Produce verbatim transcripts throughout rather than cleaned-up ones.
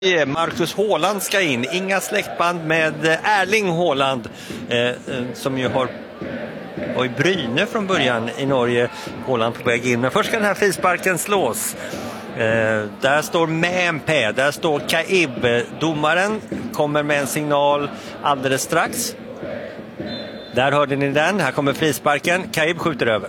Marcus Haaland ska in. Inga släktband med Erling Haaland eh, som ju har var i Bryne från början i Norge. Haaland på väg in. Men först ska den här frisparken slås. Eh, där står Mempe, där står Kaib. Domaren kommer med en signal alldeles strax. Där hörde ni den. Här kommer frisparken. Kaib skjuter över.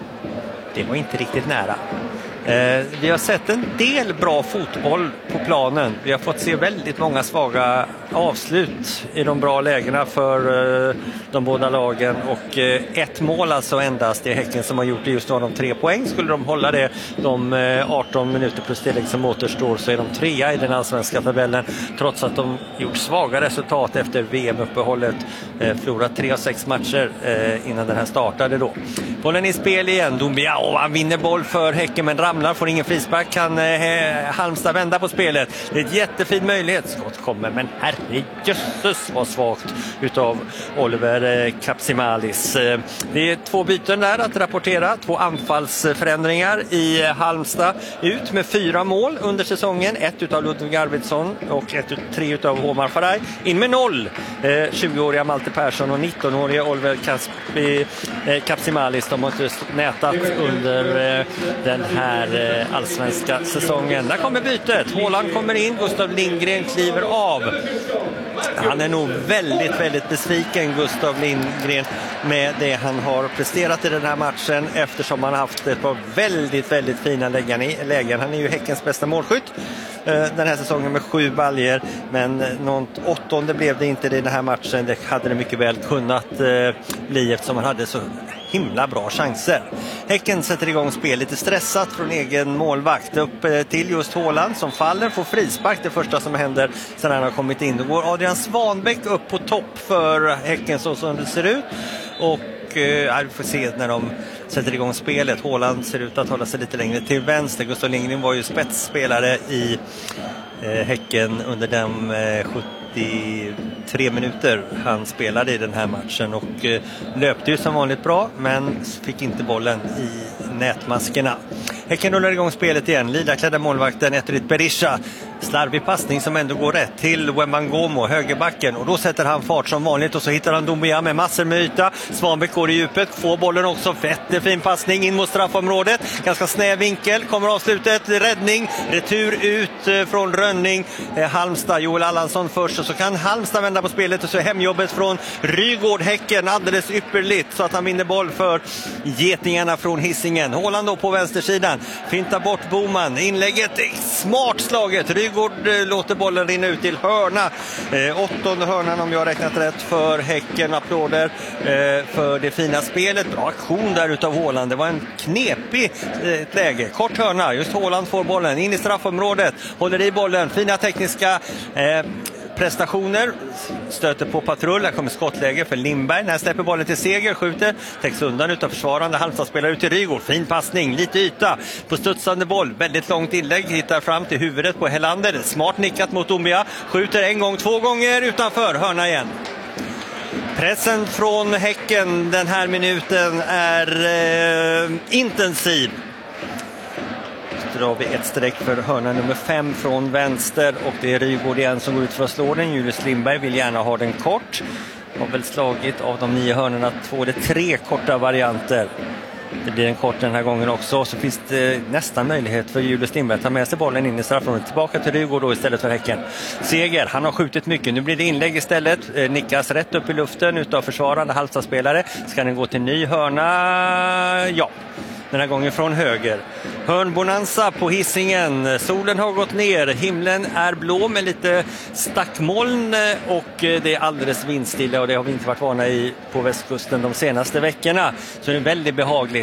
Det var inte riktigt nära. Eh, vi har sett en del bra fotboll på planen. Vi har fått se väldigt många svaga avslut i de bra lägena för eh, de båda lagen. Och eh, ett mål alltså endast i Häcken som har gjort det just nu. De tre poäng. Skulle de hålla det de eh, arton minuter plus tillägg som återstår så är de trea i den allsvenska tabellen. Trots att de gjort svaga resultat efter V M-uppehållet. Eh, förlorat tre av sex matcher eh, innan den här startade då. Bollen i spel igen. Doumbia, och han vinner boll för Häcken men ramlar, får ingen frispark. Kan eh, Halmstad vända på spelet. Det är ett jättefin möjlighet. Skott kommer, men herrejösses vad svagt utav Oliver eh, Kapsimalis. Eh, det är två byten där att rapportera. Två anfallsförändringar i Halmstad. Ut med fyra mål under säsongen. Ett utav Ludvig Arvidsson och ett, tre utav Omar Faraj. In med noll. Eh, tjugoåriga Malte Persson och nittonåriga Oliver Kaspi, eh, Kapsimalis. De har inte nätat under eh, den här eh, allsvenska säsongen. Där kommer bytet. Haaland kommer in. Gustav Lindgren kliver av. Han är nog väldigt, väldigt besviken, Gustav Lindgren, med det han har presterat i den här matchen eftersom han har haft ett par väldigt, väldigt fina lägen. Han är ju Häckens bästa målskytt den här säsongen med sju baljer, men något åttonde blev det inte i den här matchen. Det hade det mycket väl kunnat eh, bli eftersom han hade så himla bra chanser. Häcken sätter igång spel lite stressat från egen målvakt upp eh, till just Haaland som faller, får frispark, det första som händer sedan han har kommit in. Då går Adrian Svanbäck upp på topp för Häcken så som det ser ut. Och eh, vi får se när de sätter igång spelet. Haaland ser ut att hålla sig lite längre till vänster. Gustav Lindgren var ju spetsspelare i eh, Häcken under de eh, sjuttiotre minuter han spelade i den här matchen. Och eh, löpte ju som vanligt bra men fick inte bollen i nätmaskerna. Häcken rullar igång spelet igen. Lila-klädda målvakten Eterit Berisha. Slarvig passning som ändå går rätt till Wembangomo, högerbacken. Och då sätter han fart som vanligt och så hittar han Doumbia med massor med yta. Svanbäck går i djupet, får bollen också. Fett fin passning in mot straffområdet. Ganska snäv vinkel, kommer avslutet. Räddning, retur ut från Rönning. Eh, Halmstad, Joel Allansson först. Och så kan Halmstad vända på spelet och så hemjobbet från Rygård Häcken alldeles ypperligt så att han vinner boll för getingarna från Hisingen. Haaland då på vänstersidan. Fintar bort Boman. Inlägget är smart slaget. Rygård låter bollen rinna ut till hörna. Eh, åttonde hörnan om jag har räknat rätt för Häcken. Applåder eh, för det fina spelet. Bra aktion där utav Haaland. Det var en knepig eh, läge. Kort hörna. Just Haaland får bollen in i straffområdet. Håller i bollen. Fina tekniska eh, prestationer. Stöter på patrull. Här kommer skottläge för Lindberg. När han släpper bollen till Seger. Skjuter. Täcks undan utav försvarande. Halmstad spelar ut till Rygård. Fin passning. Lite yta. På studsande boll. Väldigt långt inlägg. Hittar fram till huvudet på Helander. Smart nickat mot Doumbia. Skjuter en gång, två gånger utanför. Hörna igen. Pressen från Häcken den här minuten är eh, intensiv. Då har vi ett streck för hörna nummer fem från vänster och det är Rygård igen som går ut för att slå den. Julius Lindberg vill gärna ha den kort. Har väl slagit av de nio hörnorna två eller tre korta varianter. Det blir en kort den här gången också. Så finns det nästan möjlighet för Julius Lindberg att ta med sig bollen in i straffområdet. Tillbaka till Rygård då istället för Häcken. Seger, han har skjutit mycket. Nu blir det inlägg istället. Eh, nickas rätt upp i luften utav försvarande Halmstad-spelare. Ska den gå till ny hörna? Ja. Den här gången från höger. Hörnbonanza på Hisingen. Solen har gått ner. Himlen är blå med lite stackmoln. Och det är alldeles vindstilla. Och det har vi inte varit vana i på västkusten de senaste veckorna. Så det är väldigt behagligt.